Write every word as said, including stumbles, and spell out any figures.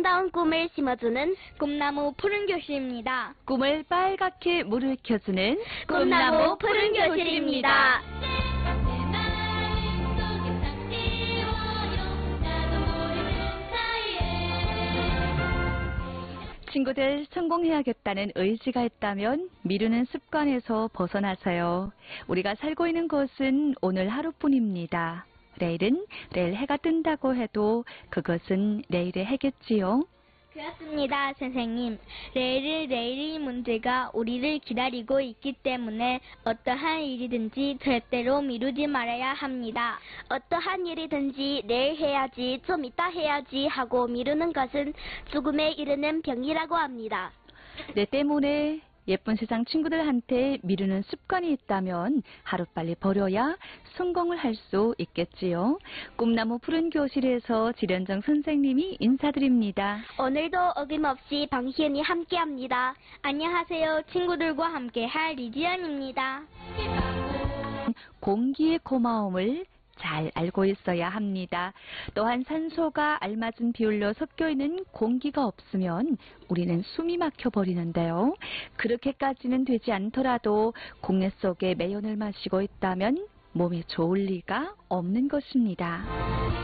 아름다운 꿈을 심어주는 꿈나무 푸른 교실입니다. 꿈을 빨갛게 물을 꿈나무 푸른 교실입니다. 친구들, 성공해야겠다는 의지가 있다면 미루는 습관에서 벗어나세요. 우리가 살고 있는 곳은 오늘 하루뿐입니다. 내일은 내일 해가 뜬다고 해도 그것은 내일의 해겠지요. 그렇습니다, 선생님. 내일은 내일의 문제가 우리를 기다리고 있기 때문에 어떠한 일이든지 절대로 미루지 말아야 합니다. 어떠한 일이든지 내일 해야지, 좀 이따 해야지 하고 미루는 것은 죽음에 이르는 병이라고 합니다. 내 때문에 예쁜 세상 친구들한테 미루는 습관이 있다면 하루빨리 버려야 성공을 할 수 있겠지요. 꿈나무 푸른 교실에서 지련정 선생님이 인사드립니다. 오늘도 어김없이 방희연이 함께합니다. 안녕하세요. 친구들과 함께할 리지연입니다. 공기의 고마움을 잘 알고 있어야 합니다. 또한 산소가 알맞은 비율로 섞여 있는 공기가 없으면 우리는 숨이 막혀 버리는데요. 그렇게까지는 되지 않더라도 공기 속에 매연을 마시고 있다면 몸에 좋을 리가 없는 것입니다.